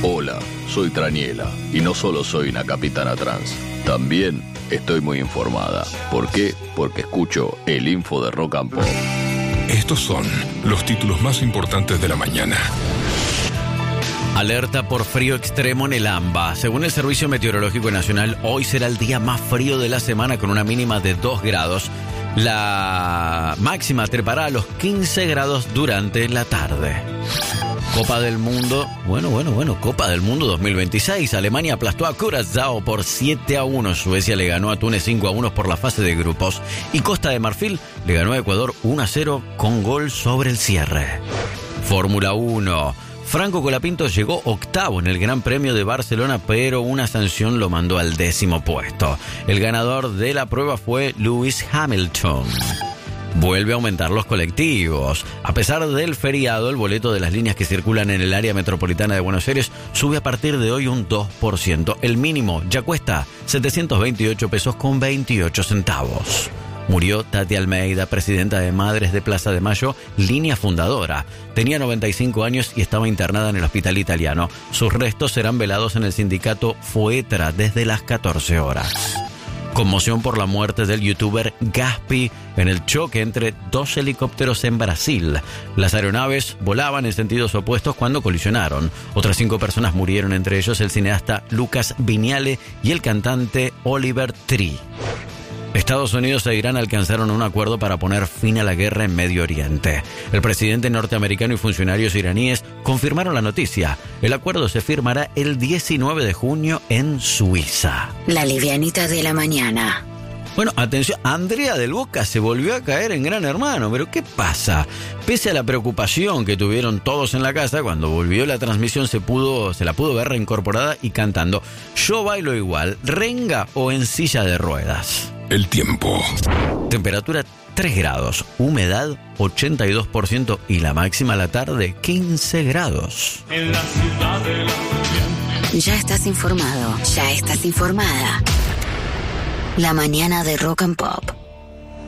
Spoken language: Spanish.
Hola, soy Traniela y no solo soy una capitana trans, también estoy muy informada. ¿Por qué? Porque escucho el info de Rock and Pop. Estos son los títulos más importantes de la mañana. Alerta por frío extremo en el AMBA. Según el Servicio Meteorológico Nacional, hoy será el día más frío de la semana con una mínima de 2 grados. La máxima trepará a los 15 grados durante la tarde. Copa del Mundo, Copa del Mundo 2026. Alemania aplastó a Curazao por 7-1. Suecia le ganó a Túnez 5-1 por la fase de grupos. Y Costa de Marfil le ganó a Ecuador 1-0 con gol sobre el cierre. Fórmula 1. Franco Colapinto llegó octavo en el Gran Premio de Barcelona, pero una sanción lo mandó al 10º puesto. El ganador de la prueba fue Lewis Hamilton. Vuelve a aumentar los colectivos. A pesar del feriado, el boleto de las líneas que circulan en el área metropolitana de Buenos Aires sube a partir de hoy un 2%. El mínimo ya cuesta 728 pesos con 28 centavos. Murió Tati Almeida, presidenta de Madres de Plaza de Mayo, línea fundadora. Tenía 95 años y estaba internada en el hospital italiano. Sus restos serán velados en el sindicato Foetra desde las 14 horas. Conmoción por la muerte del youtuber Gaspi en el choque entre 2 helicópteros en Brasil. Las aeronaves volaban en sentidos opuestos cuando colisionaron. Otras 5 personas murieron, entre ellos el cineasta Lucas Viñale y el cantante Oliver Tree. Estados Unidos e Irán alcanzaron un acuerdo para poner fin a la guerra en Medio Oriente. El presidente norteamericano y funcionarios iraníes confirmaron la noticia. El acuerdo se firmará el 19 de junio en Suiza. La livianita de la mañana. Bueno, atención, Andrea del Boca se volvió a caer en Gran Hermano, pero ¿qué pasa? Pese a la preocupación que tuvieron todos en la casa, cuando volvió la transmisión se la pudo ver reincorporada y cantando Yo bailo igual, renga o en silla de ruedas. El tiempo. Temperatura 3 grados, humedad 82% y la máxima a la tarde 15 grados. En la ciudad de la... Ya estás informado, ya estás informada. La mañana de Rock and Pop.